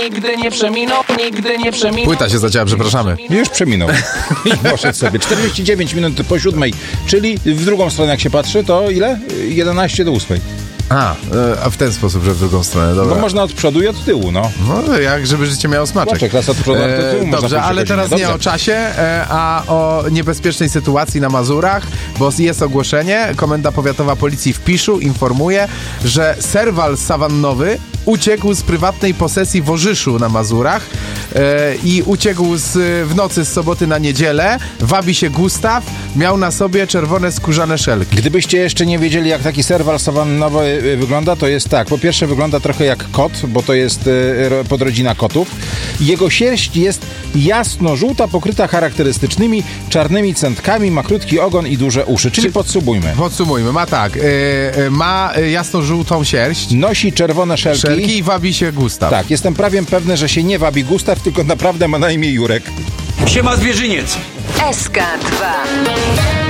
Nigdy nie przeminął, nigdy nie przeminął. Płyta się zacięła, przepraszamy. Już przeminął. I poszedł sobie. 49 minut po 7, czyli w drugą stronę jak się patrzy, to ile? 11 do 8. A w ten sposób, że w drugą stronę, dobra. Bo można od przodu i od tyłu, no. No jak, żeby życie miało smaczek. Smaczek, raz od przodu, a od tyłu można dobrze, ale teraz nie o czasie, a o niebezpiecznej sytuacji na Mazurach, bo jest ogłoszenie. Komenda Powiatowa Policji w Piszu informuje, że serwal sawannowy uciekł z prywatnej posesji w Orzyszu na Mazurach i uciekł w nocy z soboty na niedzielę. Wabi się Gustaw, miał na sobie czerwone skórzane szelki. Gdybyście jeszcze nie wiedzieli, jak taki serwal sawannowy wygląda, to jest tak. Po pierwsze wygląda trochę jak kot, bo to jest podrodzina kotów. Jego sierść jest jasno-żółta, pokryta charakterystycznymi czarnymi centkami, ma krótki ogon i duże uszy. Czyli podsumujmy. Ma tak, ma jasno-żółtą sierść. Nosi czerwone szelki I wabi się Gustaw. Tak, jestem prawie pewny, że się nie wabi Gustaw, tylko naprawdę ma na imię Jurek. Siema zwierzyniec. SK2